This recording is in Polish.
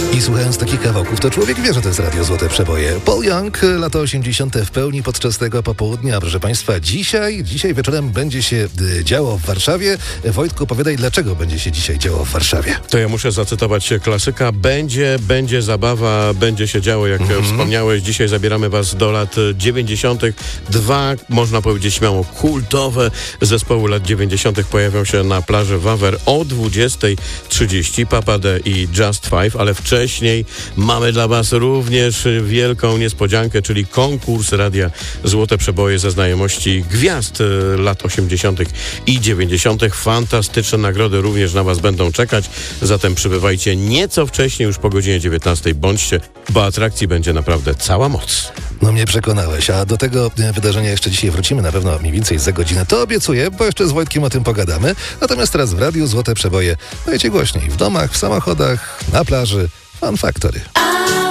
I słuchając takich kawałków, to człowiek wie, że to jest Radio Złote Przeboje. Paul Young, lata 80. w pełni podczas tego popołudnia. Proszę Państwa, dzisiaj wieczorem będzie się działo w Warszawie. Wojtku, opowiadaj, dlaczego będzie się dzisiaj działo w Warszawie. To ja muszę zacytować klasyka. Będzie zabawa, będzie się działo, jak wspomniałeś. Dzisiaj zabieramy Was do lat 90. Dwa, można powiedzieć śmiało, kultowe zespoły lat 90. pojawią się na plaży Wawer o 20:30. Papa D i Just Five, ale wcześniej mamy dla Was również wielką niespodziankę, czyli konkurs Radia Złote Przeboje ze znajomości gwiazd lat 80. i 90. Fantastyczne nagrody również na Was będą czekać, zatem przybywajcie nieco wcześniej, już po godzinie 19. Bądźcie, bo atrakcji będzie naprawdę cała moc. No mnie przekonałeś, a do tego wydarzenia jeszcze dzisiaj wrócimy, na pewno mniej więcej za godzinę. To obiecuję, bo jeszcze z Wojtkiem o tym pogadamy. Natomiast teraz w Radiu Złote Przeboje dajcie głośniej. W domach, w samochodach, na plaży. Fun Factory.